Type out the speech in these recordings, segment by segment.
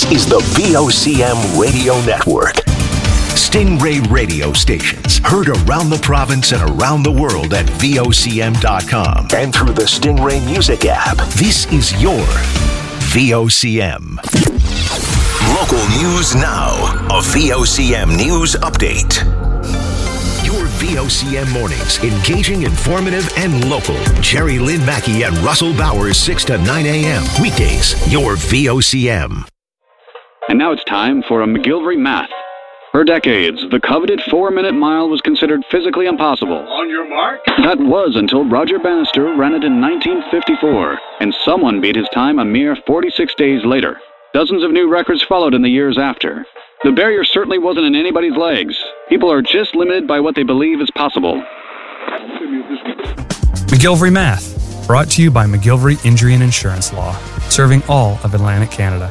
This is the VOCM Radio Network. Stingray radio stations heard around the province and around the world at VOCM.com and through the Stingray Music app. This is your VOCM. Local news now. A VOCM news update. Your VOCM mornings, engaging, informative, and local. Jerry Lynn Mackey and Russell Bowers, 6 to 9 a.m. Weekdays, your VOCM. And now it's time for a McGillivray Math. For decades, the coveted 4-minute mile was considered physically impossible. On your mark. That was until Roger Bannister ran it in 1954, and someone beat his time a mere 46 days later. Dozens of new records followed in the years after. The barrier certainly wasn't in anybody's legs. People are just limited by what they believe is possible. McGillivray Math, brought to you by McGillivray Injury and Insurance Law, serving all of Atlantic Canada.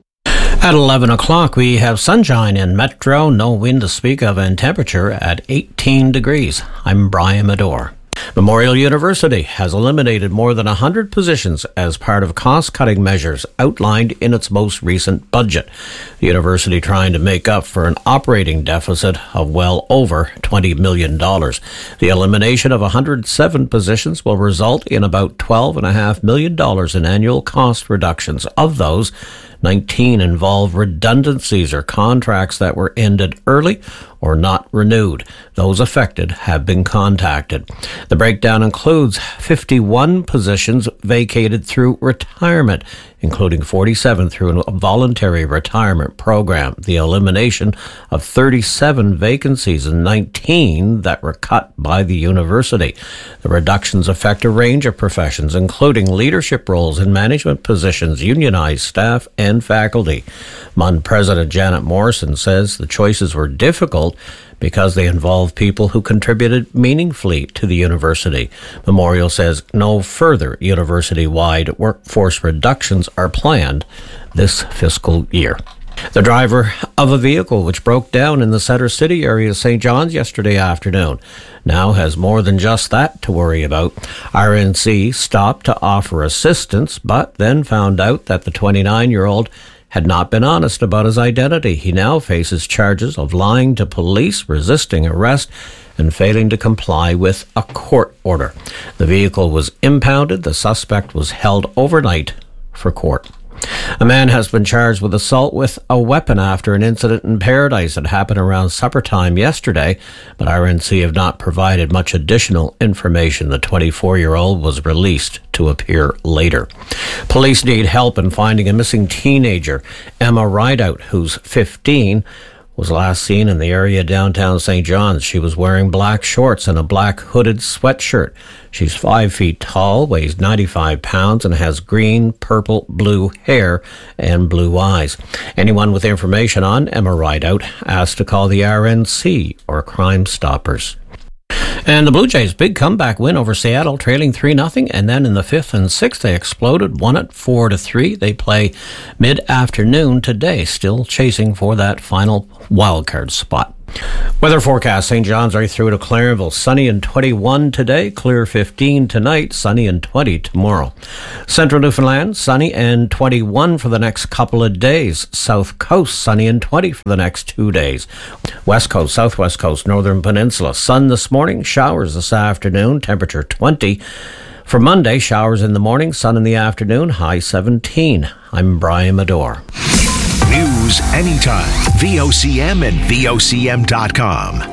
At 11 o'clock, we have sunshine in Metro, no wind to speak of, and temperature at 18 degrees. I'm Brian Medore. Memorial University has eliminated more than 100 positions as part of cost-cutting measures outlined in its most recent budget. The university trying to make up for an operating deficit of well over $20 million. The elimination of 107 positions will result in about $12.5 million in annual cost reductions. Of those, 19 involve redundancies or contracts that were ended early or not renewed. Those affected have been contacted. The breakdown includes 51 positions vacated through retirement, including 47 through a voluntary retirement program, the elimination of 37 vacancies and 19 that were cut by the university. The reductions affect a range of professions, including leadership roles in management positions, unionized staff, and faculty. MUN President Janet Morrison says the choices were difficult because they involve people who contributed meaningfully to the university. Memorial says no further university-wide workforce reductions are planned this fiscal year. The driver of a vehicle which broke down in the Centre City area of St. John's yesterday afternoon now has more than just that to worry about. RNC stopped to offer assistance, but then found out that the 29-year-old had not been honest about his identity. He now faces charges of lying to police, resisting arrest, and failing to comply with a court order. The vehicle was impounded. The suspect was held overnight for court. A man has been charged with assault with a weapon after an incident in Paradise that happened around supper time yesterday, but RNC have not provided much additional information. The 24-year-old was released to appear later. Police need help in finding a missing teenager. Emma Rideout, who's 15, was last seen in the area downtown St. John's. She was wearing black shorts and a black hooded sweatshirt. She's 5 feet tall, weighs 95 pounds, and has green, purple, blue hair and blue eyes. Anyone with information on Emma Rideout asked to call the RNC or Crime Stoppers. And the Blue Jays' big comeback win over Seattle, trailing 3-0, and then in the 5th and 6th they exploded, won it 4-3. They play mid-afternoon today, still chasing for that final wildcard spot. Weather forecast: St. John's right through to Clarenville. Sunny and 21 today, clear 15 tonight, sunny and 20 tomorrow. Central Newfoundland, sunny and 21 for the next couple of days. South Coast, sunny and 20 for the next 2 days. West Coast, Southwest Coast, Northern Peninsula, sun this morning, showers this afternoon, temperature 20. For Monday, showers in the morning, sun in the afternoon, high 17. I'm Brian Medore. News anytime. VOCM and VOCM.com.